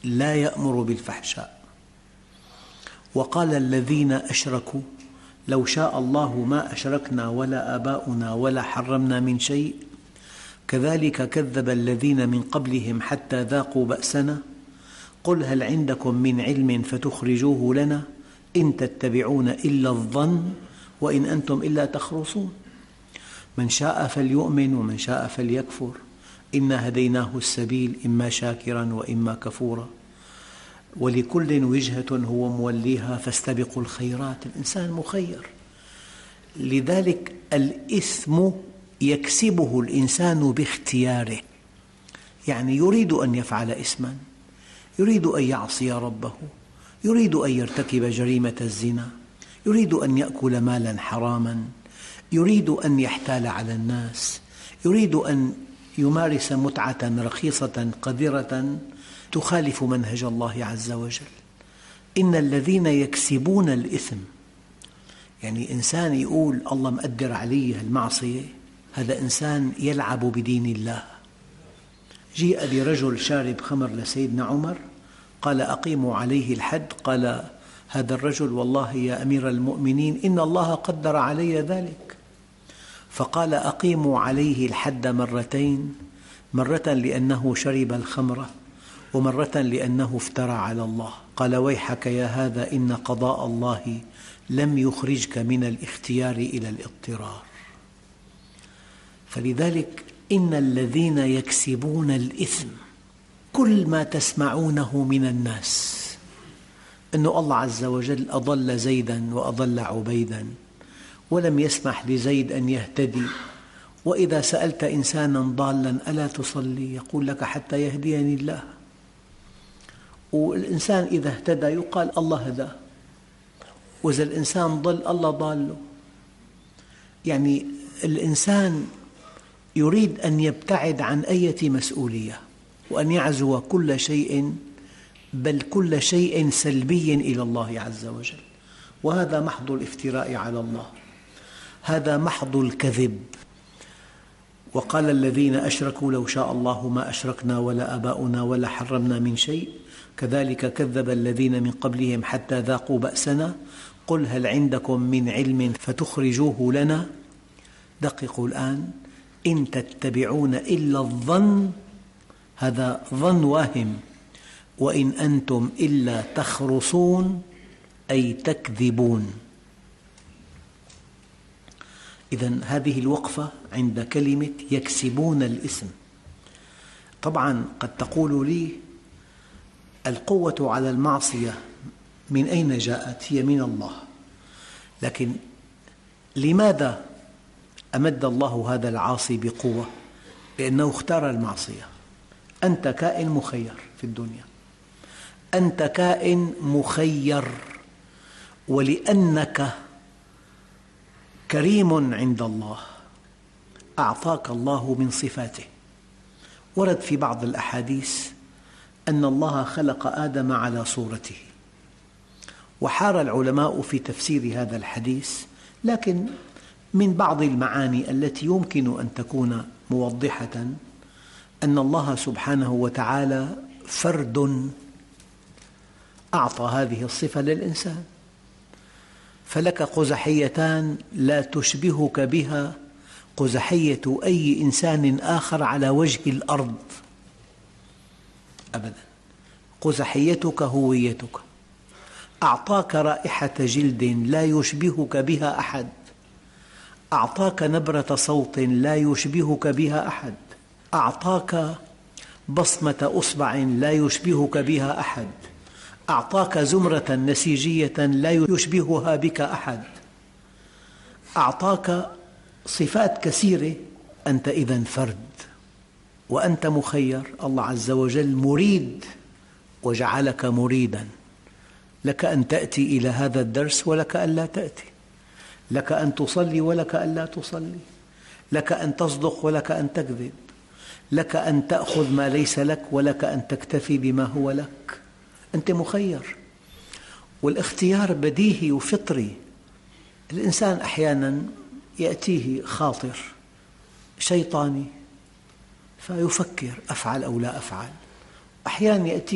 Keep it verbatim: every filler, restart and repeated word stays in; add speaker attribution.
Speaker 1: لا يأمر بالفحشاء. وقال الذين أشركوا لو شاء الله ما أشركنا ولا آباؤنا ولا حرمنا من شيء كذلك كذب الذين من قبلهم حتى ذاقوا بأسنا قل هل عندكم من علم فتخرجوه لنا إن تتبعون إلا الظن وإن أنتم إلا تخرصون. من شاء فليؤمن ومن شاء فليكفر إنا هديناه السبيل إما شاكرا وإما كفورا ولكل وجهة هو موليها فاستبقوا الخيرات. الإنسان مخير. لذلك الإثم يكسبه الإنسان باختياره، يعني يريد أن يفعل إثما، يريد أن يعصي ربه، يريد أن يرتكب جريمة الزنا، يريد أن يأكل مالا حراما، يريد أن يحتال على الناس، يريد أن يمارس متعة رخيصة قذرة تخالف منهج الله عز وجل. إن الذين يكسبون الإثم، يعني إنسان يقول الله مقدر علي المعصية، هذا إنسان يلعب بدين الله. جيء برجل شارب خمر لسيدنا عمر قال أقيموا عليه الحد، قال هذا الرجل والله يا أمير المؤمنين إن الله قدر علي ذلك، فقال أقيموا عليه الحد مرتين، مرة لأنه شرب الخمر ومرة لأنه افترى على الله. قال ويحك يا هذا إن قضاء الله لم يخرجك من الاختيار إلى الاضطرار. فلذلك إن الذين يكسبون الإثم، كل ما تسمعونه من الناس أن الله عز وجل أضل زيدا وأضل عبيدا ولم يسمح لزيد أن يهتدي، وإذا سألت إنسانا ضالا ألا تصلي يقول لك حتى يهديني الله، والإنسان إذا اهتدى يقال الله هداه، وإذا الإنسان ضل الله ضاله. يعني الإنسان يريد أن يبتعد عن أي مسؤولية وأن يعزو كل شيء، بل كل شيء سلبي إلى الله عز وجل، وهذا محض الافتراء على الله، هذا محض الكذب. وقال الذين أشركوا لو شاء الله ما أشركنا ولا آباؤنا ولا حرمنا من شيء كذلك كذب الذين من قبلهم حتى ذاقوا بأسنا قل هل عندكم من علم فتخرجوه لنا. دققوا الآن، إن تتبعون إلا الظن، هذا ظن واهم، وإن أنتم إلا تخرصون أي تكذبون. إذن هذه الوقفة عند كلمة يكسبون الإثم. طبعا قد تقول لي القوة على المعصية من أين جاءت؟ هي من الله، لكن لماذا أمد الله هذا العاصي بقوة؟ لأنه اختار المعصية. أنت كائن مخير في الدنيا، أنت كائن مخير، ولأنك كريم عند الله أعطاك الله من صفاته. ورد في بعض الأحاديث أن الله خلق آدم على صورته، وحار العلماء في تفسير هذا الحديث، لكن من بعض المعاني التي يمكن أن تكون موضحة أن الله سبحانه وتعالى فرد أعطى هذه الصفة للإنسان، فلك قزحيتان لا تشبهك بها قزحية أي إنسان آخر على وجه الأرض أبدا. قزحيتك هويتك، أعطاك رائحة جلد لا يشبهك بها أحد، أعطاك نبرة صوت لا يشبهك بها أحد، أعطاك بصمة أصبع لا يشبهك بها أحد، أعطاك زمرة نسيجية لا يشبهها بك أحد، أعطاك صفات كثيرة. أنت إذن فرد وأنت مخير. الله عز وجل مريد وجعلك مريدا، لك أن تأتي إلى هذا الدرس ولك أن لا تأتي، لك أن تصلي ولك أن لا تصلي، لك أن تصدق ولك أن تكذب، لك أن تأخذ ما ليس لك ولك أن تكتفي بما هو لك. أنت مخير، والاختيار بديهي وفطري. الإنسان أحيانا يأتيه خاطر شيطاني فيفكر أفعل أو لا أفعل، أحيانا يأتيه